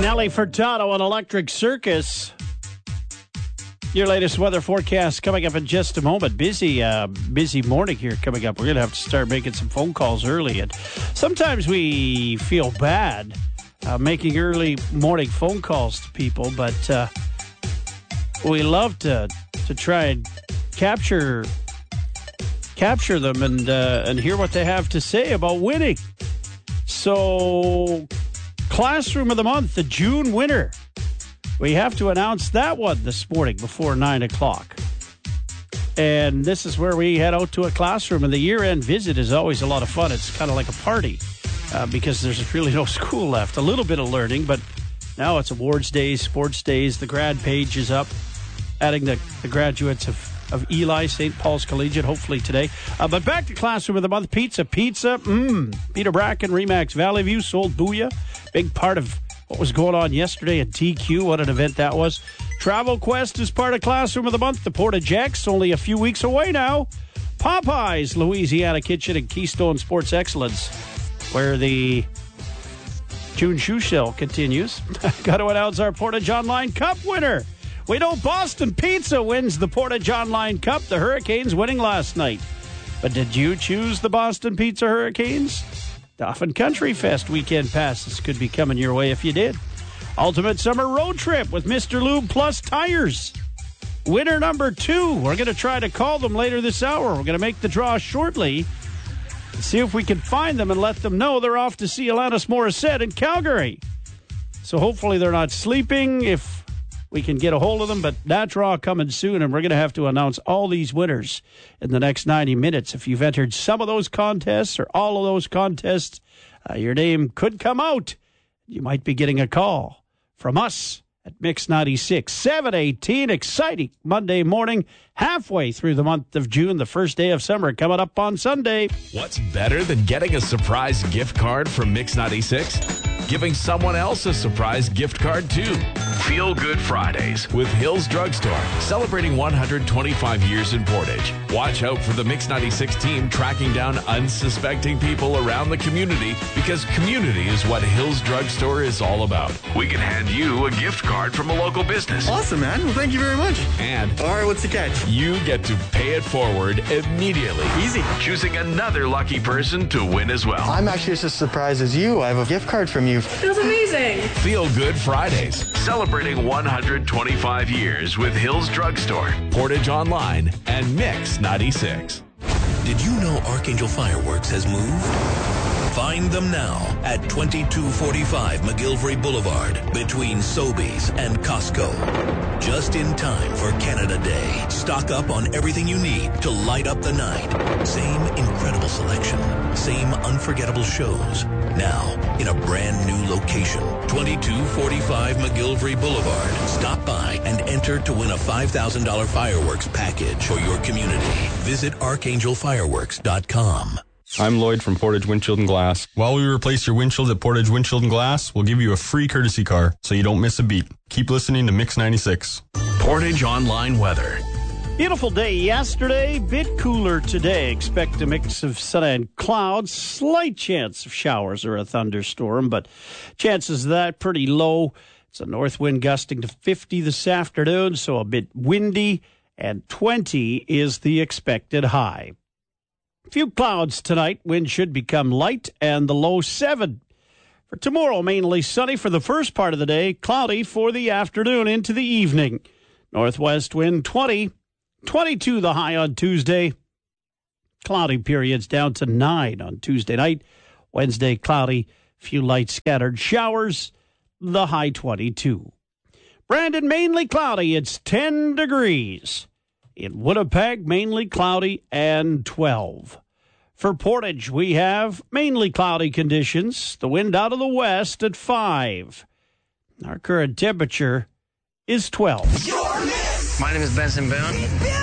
Nelly Furtado on Electric Circus. Your latest weather forecast coming up in just a moment. Busy morning here coming up. We're going to have to start making some phone calls early. And sometimes we feel bad making early morning phone calls to people, but we love to try and capture them and hear what they have to say about winning. So, Classroom of the Month, the June winner. We have to announce that one this morning before 9 o'clock. And this is where we head out to a classroom. And the year-end visit is always a lot of fun. It's kind of like a party because there's really no school left. A little bit of learning, but now it's awards days, sports days. The grad page is up, adding the graduates of Eli, St. Paul's Collegiate, hopefully today. But back to Classroom of the Month. Pizza. Peter Bracken, Remax Valley View, sold Booyah. Big part of what was going on yesterday at TQ. What an event that was. Travel Quest is part of Classroom of the Month. The Portage X, only a few weeks away now. Popeyes, Louisiana Kitchen, and Keystone Sports Excellence, where the June shoe sale continues. Got to announce our Portage Online Cup winner. We know Boston Pizza wins the Portage Online Cup. The Hurricanes winning last night. But did you choose the Boston Pizza Hurricanes? Dauphin Country Fest weekend passes could be coming your way if you did. Ultimate Summer Road Trip with Mr. Lube Plus Tires. Winner number 2. We're going to try to call them later this hour. We're going to make the draw shortly. See if we can find them and let them know they're off to see Alanis Morissette in Calgary. So hopefully they're not sleeping if we can get a hold of them, but that draw coming soon, and we're going to have to announce all these winners in the next 90 minutes. If you've entered some of those contests or all of those contests, your name could come out. You might be getting a call from us at Mix 96. 7:18, exciting Monday morning, halfway through the month of June, the first day of summer coming up on Sunday. What's better than getting a surprise gift card from Mix 96? Giving someone else a surprise gift card, too. Feel Good Fridays with Hills Drugstore, celebrating 125 years in Portage. Watch out for the Mix 96 team tracking down unsuspecting people around the community, because community is what Hills Drugstore is all about. We can hand you a gift card from a local business. Awesome, man. Well, thank you very much. And all right, what's the catch? You get to pay it forward immediately. Easy. Choosing another lucky person to win as well. I'm actually just as surprised as you. I have a gift card from you. Feels amazing. Feel Good Fridays, celebrating 125 years with Hills Drugstore, Portage Online, and Mix 96. Did you know Archangel Fireworks has moved? Find them now at 2245 McGillivray Boulevard between Sobeys and Costco. Just in time for Canada Day. Stock up on everything you need to light up the night. Same incredible selection. Same unforgettable shows. Now in a brand new location. 2245 McGillivray Boulevard. Stop by and enter to win a $5,000 fireworks package for your community. Visit archangelfireworks.com. I'm Lloyd from Portage Windshield and Glass. While we replace your windshield at Portage Windshield and Glass, we'll give you a free courtesy car so you don't miss a beat. Keep listening to Mix 96. Portage Online Weather. Beautiful day yesterday, bit cooler today. Expect a mix of sun and clouds, slight chance of showers or a thunderstorm, but chances of that pretty low. It's a north wind gusting to 50 this afternoon, so a bit windy, and 20 is the expected high. Few clouds tonight. Wind should become light and the low 7. For tomorrow, mainly sunny for the first part of the day, cloudy for the afternoon into the evening. Northwest wind 20, 22 the high on Tuesday. Cloudy periods down to 9 on Tuesday night. Wednesday, cloudy, few light scattered showers, the high 22. Brandon, mainly cloudy, it's 10 degrees. In Winnipeg, mainly cloudy and 12. For Portage, we have mainly cloudy conditions. The wind out of the west at 5. Our current temperature is 12. My name is Benson Boone.